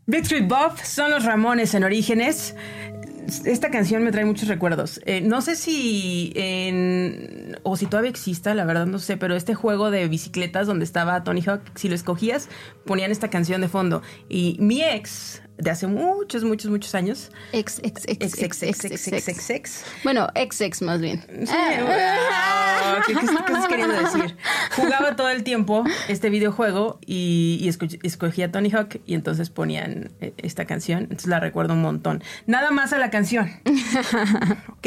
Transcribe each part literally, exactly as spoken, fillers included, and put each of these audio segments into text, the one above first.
Backstreet Bob son los Ramones en Orígenes. Esta canción me trae muchos recuerdos. Eh, no sé si en, o si todavía exista, la verdad no sé, pero este juego de bicicletas donde estaba Tony Hawk, si lo escogías, ponían esta canción de fondo. Y mi ex, de hace muchos, muchos, muchos años. Ex, ex, ex, ex, ex, ex, ex, ex, ex, ex. Bueno, ex, ex más bien. Sí, ah, ¿qué, qué, qué estás queriendo decir? Jugaba todo el tiempo este videojuego y, y esco- escogía a Tony Hawk y entonces ponían esta canción. Entonces la recuerdo un montón. Nada más a la canción. ¿Ok?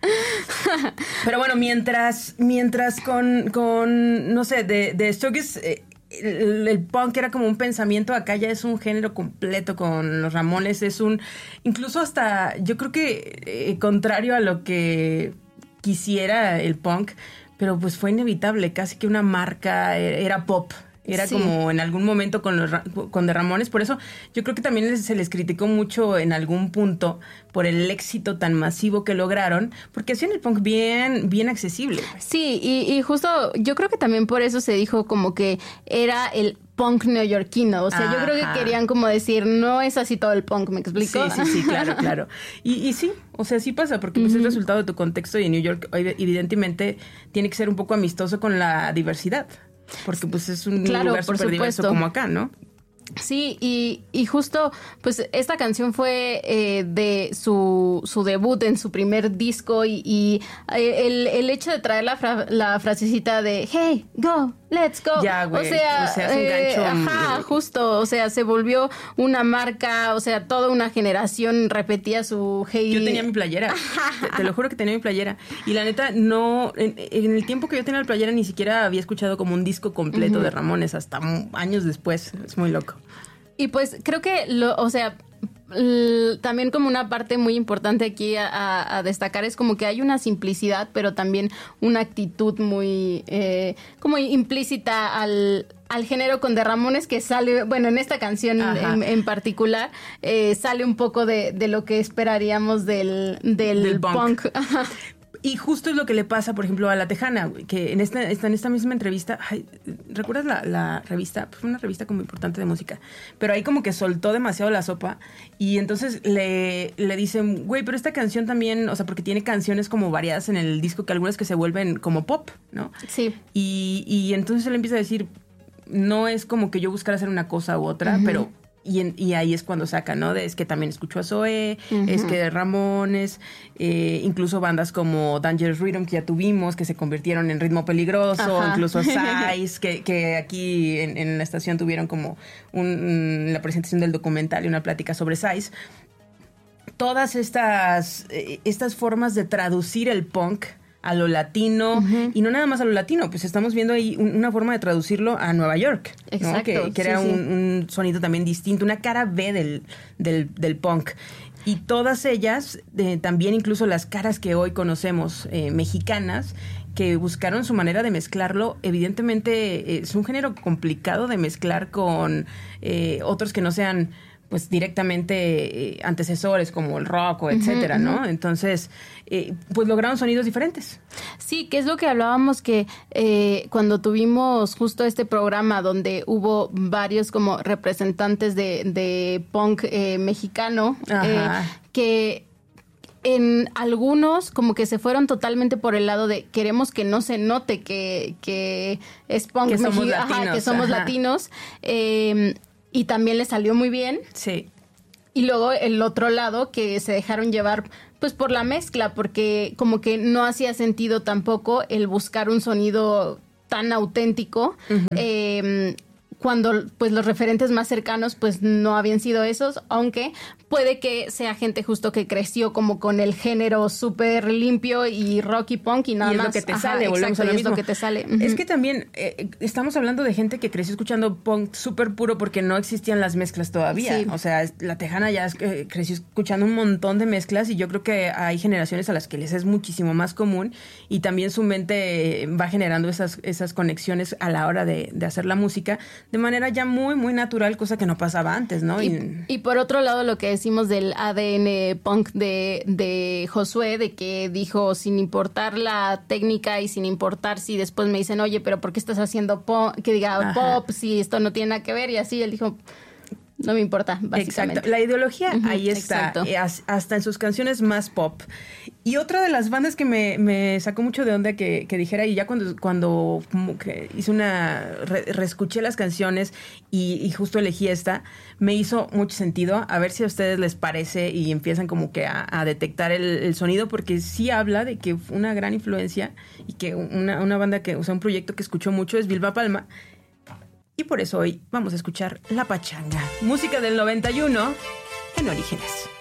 Pero bueno, mientras, mientras con, con, no sé, de, de Stooges... Eh, El, el punk era como un pensamiento, acá ya es un género completo con los Ramones, es un, incluso hasta, yo creo que eh, contrario a lo que quisiera el punk, pero pues fue inevitable, casi que una marca, era pop. Era sí. Como en algún momento con los con The Ramones. Por eso yo creo que también les, se les criticó mucho en algún punto por el éxito tan masivo que lograron, porque hacían el punk bien, bien accesible. Sí, y, y justo yo creo que también por eso se dijo como que era el punk neoyorquino. O sea, Ajá. yo creo que querían como decir, no es así todo el punk, ¿me explico? Sí, sí, sí, claro, claro. Y, y sí, o sea, sí pasa, porque pues, uh-huh. es resultado de tu contexto y en New York evidentemente tiene que ser un poco amistoso con la diversidad. Porque pues es un claro, lugar súper diverso como acá, ¿no? Sí, y, y justo, pues esta canción fue eh, de su, su debut en su primer disco y, y el, el hecho de traer la, fra, la frasecita de hey, go, let's go. Ya, güey. O sea, o sea es un eh, gancho. Ajá, justo, o sea, se volvió una marca, o sea, toda una generación repetía su hey. Yo tenía mi playera, te, te lo juro que tenía mi playera. Y la neta, no, en, en el tiempo que yo tenía la playera ni siquiera había escuchado como un disco completo uh-huh. de Ramones, hasta años después. Es muy loco. Y pues creo que, lo, o sea, l- también como una parte muy importante aquí a, a, a destacar es como que hay una simplicidad, pero también una actitud muy eh, como implícita al, al género con The Ramones que sale, bueno, en esta canción en, en particular, eh, sale un poco de, de lo que esperaríamos del, del, del punk. punk. Y justo es lo que le pasa, por ejemplo, a La Tejana, que en esta, en esta misma entrevista, ay, ¿recuerdas la, la revista? Pues fue una revista como importante de música, pero ahí como que soltó demasiado la sopa y entonces le, le dicen, güey, pero esta canción también, o sea, porque tiene canciones como variadas en el disco, que algunas que se vuelven como pop, ¿no? Sí. Y, y entonces él empieza a decir, no es como que yo buscara hacer una cosa u otra, uh-huh. pero... Y, en, y ahí es cuando saca, ¿no? De, es que también escucho a Zoé, uh-huh. es que Ramones, eh, incluso bandas como Dangerous Rhythm que ya tuvimos, que se convirtieron en Ritmo Peligroso, Ajá. incluso Size, que, que aquí en, en la estación tuvieron como un, la presentación del documental y una plática sobre Size. Todas estas, eh, estas formas de traducir el punk a lo latino, uh-huh. y no nada más a lo latino, pues estamos viendo ahí un, una forma de traducirlo a Nueva York, Exacto, ¿no? que, que sí, era sí. Un, un sonido también distinto, una cara B del, del, del punk. Y todas ellas, eh, también incluso las caras que hoy conocemos eh, mexicanas, que buscaron su manera de mezclarlo. Evidentemente eh, es un género complicado de mezclar con eh, otros que no sean pues directamente eh, antecesores como el rock o etcétera, uh-huh, ¿no? Uh-huh. Entonces, eh, pues lograron sonidos diferentes. Sí, que es lo que hablábamos que eh, cuando tuvimos justo este programa donde hubo varios como representantes de, de punk eh, mexicano, eh, que en algunos como que se fueron totalmente por el lado de queremos que no se note que, que es punk, que somos Mexi- latinos, ajá, que somos ajá. latinos, eh, y también les salió muy bien. Sí. Y luego el otro lado que se dejaron llevar pues por la mezcla, porque como que no hacía sentido tampoco el buscar un sonido tan auténtico, uh-huh. eh, cuando pues los referentes más cercanos pues no habían sido esos, aunque puede que sea gente justo que creció como con el género súper limpio y rock y punk y nada y es más. lo que te Ajá, sale, volvemos a lo es mismo. lo que te sale. Uh-huh. Es que también eh, estamos hablando de gente que creció escuchando punk súper puro porque no existían las mezclas todavía. Sí. O sea, La Tejana ya es, eh, creció escuchando un montón de mezclas y yo creo que hay generaciones a las que les es muchísimo más común y también su mente va generando esas, esas conexiones a la hora de, de hacer la música de manera ya muy, muy natural, cosa que no pasaba antes, ¿no? Y, y, y por otro lado, lo que decimos del A D N punk de, de Josué, de que dijo, sin importar la técnica y sin importar si después me dicen, oye, pero ¿por qué estás haciendo pop? Que diga Ajá. pop, si esto no tiene nada que ver, y así él dijo... no me importa, básicamente. Exacto, la ideología uh-huh, ahí está, eh, hasta en sus canciones más pop. Y otra de las bandas que me, me sacó mucho de onda que, que dijera, y ya cuando, cuando como que hice una, re, reescuché las canciones y, y justo elegí esta, me hizo mucho sentido. A ver si a ustedes les parece y empiezan como que a, a detectar el, el sonido, porque sí habla de que fue una gran influencia y que una, una banda que, o sea, un proyecto que escuchó mucho es Vilma Palma. Y por eso hoy vamos a escuchar La Pachanga, música del noventa y uno en Orígenes.